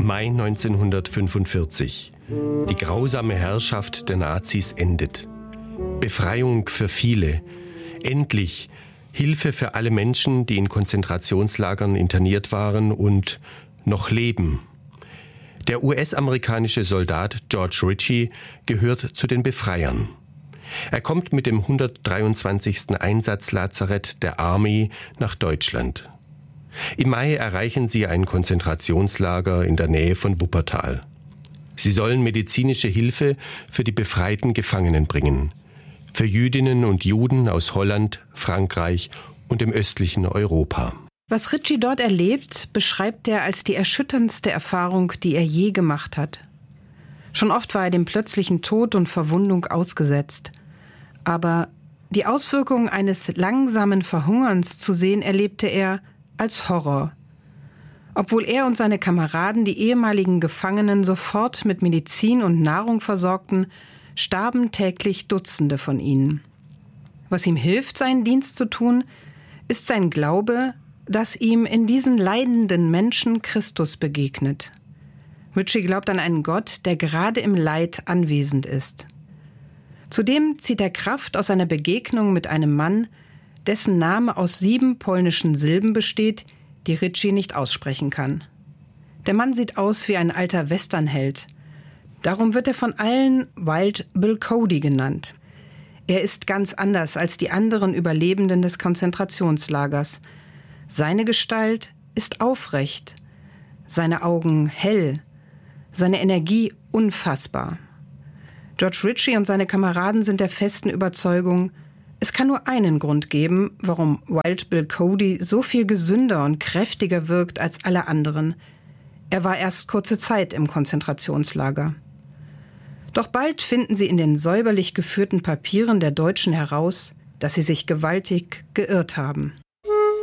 Mai 1945. Die grausame Herrschaft der Nazis endet. Befreiung für viele. Endlich Hilfe für alle Menschen, die in Konzentrationslagern interniert waren und noch leben. Der US-amerikanische Soldat George Ritchie gehört zu den Befreiern. Er kommt mit dem 123. Einsatzlazarett der Army nach Deutschland. Im Mai erreichen sie ein Konzentrationslager in der Nähe von Wuppertal. Sie sollen medizinische Hilfe für die befreiten Gefangenen bringen. Für Jüdinnen und Juden aus Holland, Frankreich und dem östlichen Europa. Was Ritchie dort erlebt, beschreibt er als die erschütterndste Erfahrung, die er je gemacht hat. Schon oft war er dem plötzlichen Tod und Verwundung ausgesetzt. Aber die Auswirkungen eines langsamen Verhungerns zu sehen, erlebte er als Horror. Obwohl er und seine Kameraden die ehemaligen Gefangenen sofort mit Medizin und Nahrung versorgten, starben täglich Dutzende von ihnen. Was ihm hilft, seinen Dienst zu tun, ist sein Glaube, dass ihm in diesen leidenden Menschen Christus begegnet. Ritchie glaubt an einen Gott, der gerade im Leid anwesend ist. Zudem zieht er Kraft aus einer Begegnung mit einem Mann, dessen Name aus 7 polnischen Silben besteht, die Ritchie nicht aussprechen kann. Der Mann sieht aus wie ein alter Westernheld. Darum wird er von allen Wild Bill Cody genannt. Er ist ganz anders als die anderen Überlebenden des Konzentrationslagers. Seine Gestalt ist aufrecht, seine Augen hell, seine Energie unfassbar. George Ritchie und seine Kameraden sind der festen Überzeugung, es kann nur einen Grund geben, warum Wild Bill Cody so viel gesünder und kräftiger wirkt als alle anderen. Er war erst kurze Zeit im Konzentrationslager. Doch bald finden sie in den säuberlich geführten Papieren der Deutschen heraus, dass sie sich gewaltig geirrt haben.